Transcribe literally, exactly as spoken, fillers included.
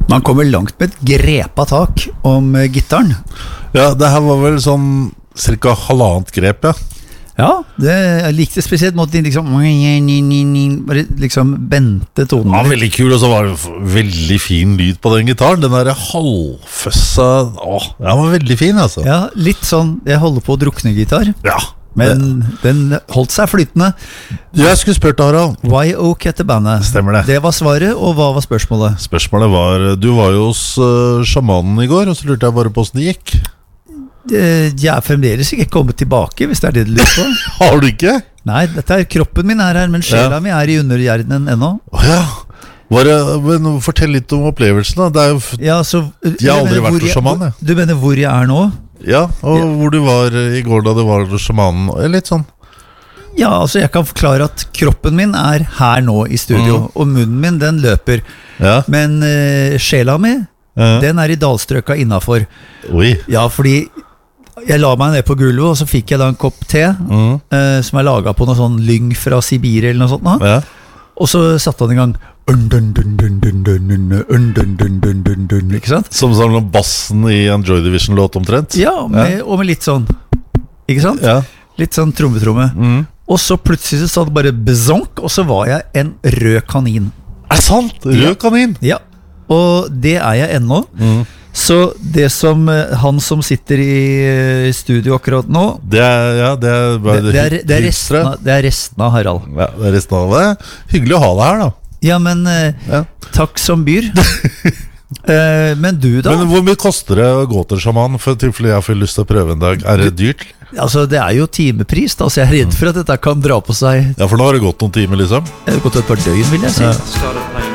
Man kommer langt med et grepa tak om uh, gitaren. Ja, det her var vel sånn cirka halvannet grep, ja. Ja, det, jeg likte spesielt måten de liksom bare liksom bente tonen. Ja, veldig kul, og så var det veldig fin lyd på den gitaren. Den der halvføssa, åh, den var veldig fin, altså. Ja, litt sånn, jeg holder på å drukne gitar. Ja. Men det. Den holdt seg flytende. Jeg skulle spørt, Harald. Y O heter bandet. Stemmer det. Det var svaret, og hva var spørsmålet? Spørsmålet var, du var jo hos uh, sjamanen i går, og så lurte jeg bare på hvordan det gikk. Jeg er fremdeles ikke kommet tilbake, hvis det er det du lurer på. Har du ikke? Nei, dette er kroppen min er her, men sjela ja. mi er i underhjernen ennå. Åh ja, var det, men fortell litt om opplevelsen da. Det er jo, ja, så, jeg har aldri vært hos sjamanen jeg. Du mener hvor jeg er nå? Ja, og ja. hvor du var i går da du var hos sjamanen, litt sånn. Ja, altså jeg kan forklare at kroppen min er her nå i studio, mm. og munnen min den løper. Ja. Men uh, sjela mi, ja. den er i dalstrøka innenfor. Oi. Ja, fordi jeg la meg ned på gulvet, og så fikk jeg da en kopp te mm. uh, som er laget på noe sånn lyng fra Sibir eller noe sånt nå. Ja. Og så satte han i gang ikke sant? Som sånn bassen i en Joy Division-låt omtrent? Ja, med, ja, og med litt sånn, ikke sant? Ja. Litt sånn trommetromme mm. Og så plutselig så sa det bare bezonk, og så var jeg en rød kanin. Er det sant? Rød ja. kanin? Ja, og det er jeg ennå mm. Så det som han som sitter i studio akkurat nå, det er, ja, det er, det, det er, det er, resten, av, det er resten av Harald. Ja, det er resten av det. Hyggelig å ha deg her da. Ja, men ja. takk som byr. uh, Men du da? Men hvor mye koster det å gå til sjaman for tilfelle jeg får lyst til å prøve en dag? Er det dyrt? Altså det er jo timepris da, så jeg er redd for at dette kan dra på seg. Ja, for nå har det gått noen timer liksom. Det har gått et par døgn, vil jeg si. Ja.